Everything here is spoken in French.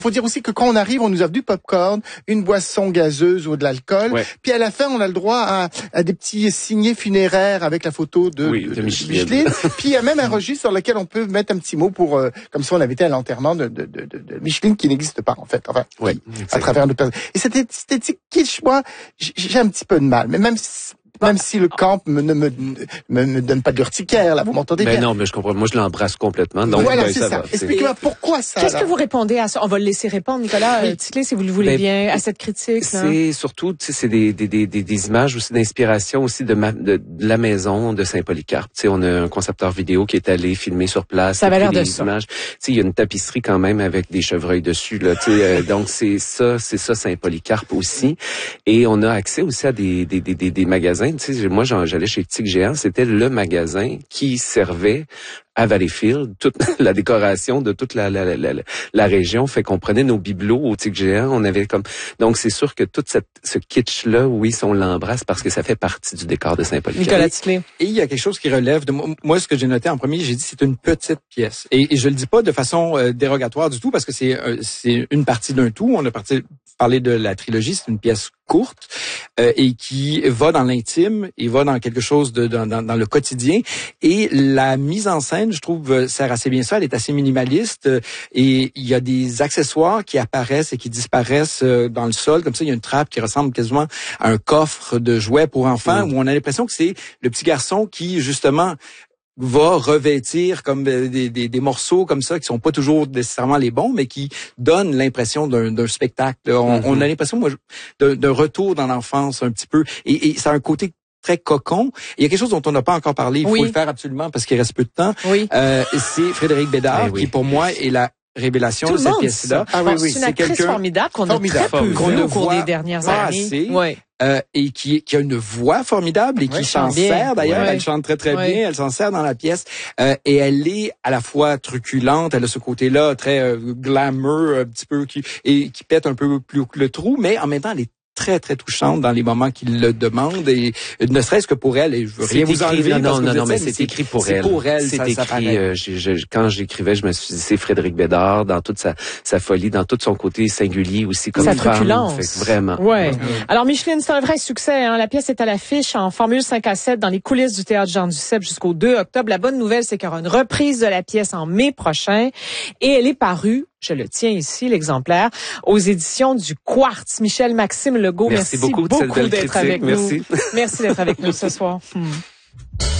Faut dire aussi que quand on arrive, on nous offre du popcorn, une boisson gazeuse ou de l'alcool. Ouais. Puis à la fin, on a le droit à des petits signets funéraires avec la photo de Micheline. Puis il y a même un registre sur lequel on peut mettre un petit mot pour, comme si on avait été à l'enterrement de Micheline qui n'existe pas en fait. Enfin, à travers notre personne. Et cette esthétique kitsch, moi, j'ai un petit peu de mal. Mais même si le camp ne me donne pas de l'urticaire, là, vous m'entendez bien. Mais non, mais je comprends. Moi, je l'embrasse complètement. Donc, voilà, c'est ça. Expliquez-moi pourquoi ça. Qu'est-ce que vous répondez à ça? On va le laisser répondre, Nicolas Titley, si vous le voulez bien, à cette critique. C'est surtout, tu sais, c'est des images aussi d'inspiration aussi de la maison de Saint-Polycarpe. Tu sais, on a un concepteur vidéo qui est allé filmer sur place. Ça avait l'air de ça. Images. Tu sais, il y a une tapisserie quand même avec des chevreuils dessus, là. Tu sais, donc c'est ça Saint-Polycarpe aussi. Et on a accès aussi à des magasins. Tu sais, moi, j'allais chez Tic Géant, c'était le magasin qui servait à Valleyfield toute la décoration de toute la région. Fait qu'on prenait nos bibelots au Tic Géant, on avait comme... Donc, c'est sûr que tout ce kitsch-là, oui, on l'embrasse parce que ça fait partie du décor de Saint-Polycarpe. Nicolas Titley. Et il y a quelque chose qui relève de moi, ce que j'ai noté en premier, j'ai dit c'est une petite pièce. Et je le dis pas de façon dérogatoire du tout parce que c'est une partie d'un tout. On a parlé de la trilogie, c'est une pièce courte et qui va dans l'intime et va dans quelque chose dans le quotidien. Et la mise en scène, je trouve, sert assez bien ça. Elle est assez minimaliste et il y a des accessoires qui apparaissent et qui disparaissent dans le sol. Comme ça, il y a une trappe qui ressemble quasiment à un coffre de jouets pour enfants où on a l'impression que c'est le petit garçon qui, justement, va revêtir comme des morceaux comme ça qui sont pas toujours nécessairement les bons, mais qui donnent l'impression d'un spectacle. On a l'impression, moi, d'un retour dans l'enfance un petit peu. Et ça a un côté très cocon. Il y a quelque chose dont on n'a pas encore parlé. Il faut le faire absolument parce qu'il reste peu de temps. C'est Frédéric Bédard qui, pour moi, est la révélation de cette pièce-là. C'est une actrice formidable qu'on a très peu vue au cours des dernières années. Et qui a une voix formidable et qui s'en sert d'ailleurs. Elle chante très très bien, elle s'en sert dans la pièce. Et elle est à la fois truculente, elle a ce côté-là très glamour un petit peu qui pète un peu plus le trou, mais en même temps elle est très très touchante dans les moments qu'il le demande et ne serait-ce que pour elle et je veux rien vous enlever non mais c'est écrit pour elle. C'est pour elle, c'est écrit. Quand j'écrivais, je me suis dit c'est Frédéric Bédard dans toute sa folie, dans tout son côté singulier aussi comme sa truculence. Fait, vraiment. Ouais. Alors Micheline, c'est un vrai succès. Hein? La pièce est à l'affiche en formule 5-7 dans les coulisses du théâtre Jean Duceppe jusqu'au 2 octobre. La bonne nouvelle, c'est qu'il y aura une reprise de la pièce en mai prochain et elle est parue. Je le tiens ici, l'exemplaire, aux éditions du Quartz. Michel Maxime Legault, merci beaucoup d'être avec nous. Merci d'être avec nous ce soir.